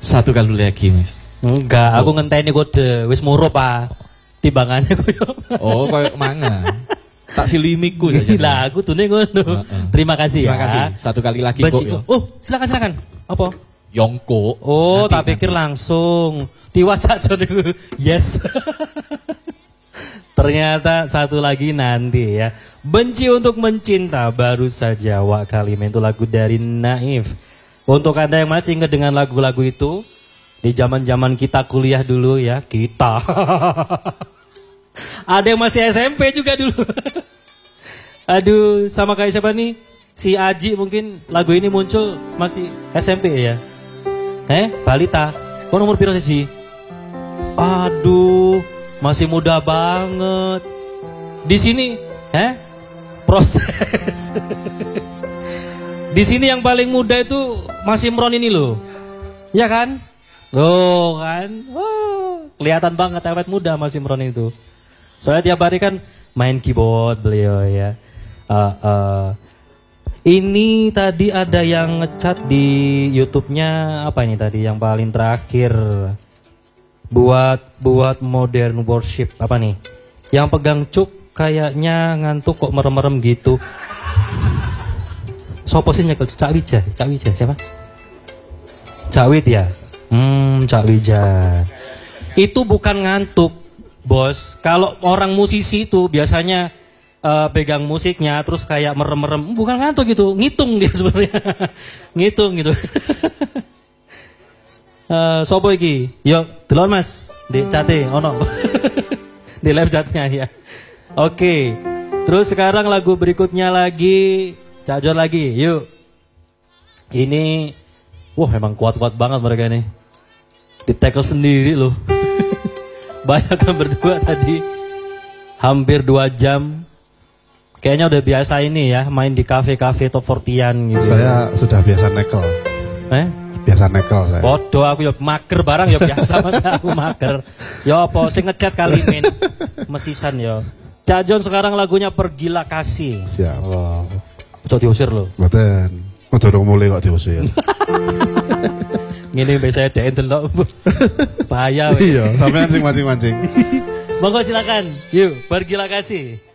Satu kali lagi, Mas. Enggak, aku ngenteni kode wis muro Pak. Timbangannya koyo. Oh, koyo manga. Tak silimiku saja. Lah, aku tune ngono. Terima kasih Terima ya. kasih. Satu kali lagi Benci. kok. Oh, silakan. Apa? Yongko. Oh, Nanti, tak pikir langsung. Tiwas aja niku. Yes. Ternyata satu lagi nanti ya. Benci untuk mencinta baru saja Wak Kalimen itu lagu dari Naif. Untuk Anda yang masih ingat dengan lagu-lagu itu di zaman-zaman kita kuliah dulu ya, kita. Ada yang masih SMP juga dulu. Aduh, sama kayak siapa nih? Si Aji mungkin lagu ini muncul masih SMP ya. Balita. Kau nomor piro sih? Aduh, masih muda banget. Di sini, proses. Di sini yang paling muda itu masih Imron ini loh. Ya kan? Loh kan? Kelihatan banget awet muda masih Imron itu. Soalnya tiap hari kan main keyboard beliau ya. Ini tadi ada yang ngecat di YouTube-nya apa ini tadi yang paling terakhir buat modern worship apa nih? Yang pegang cuk kayaknya ngantuk kok merem-merem gitu. Sopo sih nyekel Cak Wija siapa? Cak Wid ya? Cak Wija. Itu bukan ngantuk, Bos. Kalau orang musisi itu biasanya pegang musiknya terus kayak merem-merem, bukan ngantuk gitu, ngitung dia sebenarnya. Ngitung gitu. Sopo iki? Yo, delon Mas. Di cate ono. Di live chatnya ya. Oke. Terus sekarang lagu berikutnya lagi Cak Jon lagi, yuk. Ini, wah emang kuat-kuat banget mereka nih. Di tackle sendiri loh. Banyak kan berdua tadi. Hampir 2 jam. Kayaknya udah biasa ini ya, main di kafe-kafe top 40-an gitu. Saya sudah biasa nekel. Biasa nekel saya. Bodoh aku ya mager barang ya biasa masa aku mager. Ya apa sing ngecat Kalimen. Mesisan ya. Cak Jon sekarang lagunya Pergilah Kasih. Siap. Wow. Cok diusir loh. Mboten. Udah mulai kok diusir. Ngene biasanya dhek delok. Bahaya. Iya, sampean sing mancing-mancing. Monggo silakan. Yuk, Pergilah Kasih.